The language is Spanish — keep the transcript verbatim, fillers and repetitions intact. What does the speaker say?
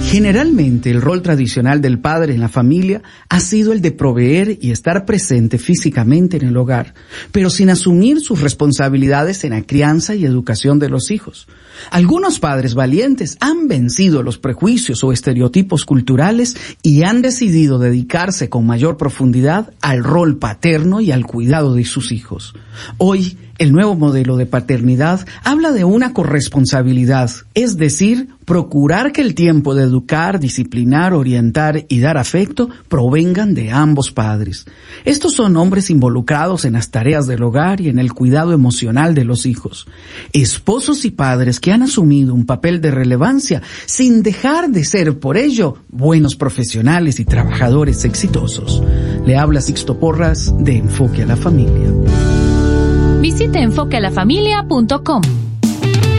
Generalmente, el rol tradicional del padre en la familia ha sido el de proveer y estar presente físicamente en el hogar, pero sin asumir sus responsabilidades en la crianza y educación de los hijos. Algunos padres valientes han vencido los prejuicios o estereotipos culturales y han decidido dedicarse con mayor profundidad al rol paterno y al cuidado de sus hijos. Hoy, el nuevo modelo de paternidad habla de una corresponsabilidad, es decir, procurar que el tiempo de educar, disciplinar, orientar y dar afecto provengan de ambos padres. Estos son hombres involucrados en las tareas del hogar y en el cuidado emocional de los hijos. Esposos y padres que han asumido un papel de relevancia sin dejar de ser por ello buenos profesionales y trabajadores exitosos. Le habla Sixto Porras de Enfoque a la Familia. Visite enfoque a la familia punto com.